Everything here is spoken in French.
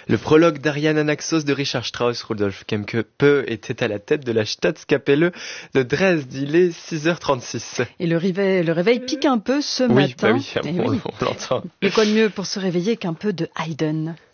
Le prologue d'Ariane Anaxos de Richard Strauss, Rudolf Kempe était à la tête de la Staatskapelle de Dresde. Il est 6h36. Et le réveil pique un peu ce matin. Oui, on l'entend. Mais quoi de mieux pour se réveiller qu'un peu de Haydn?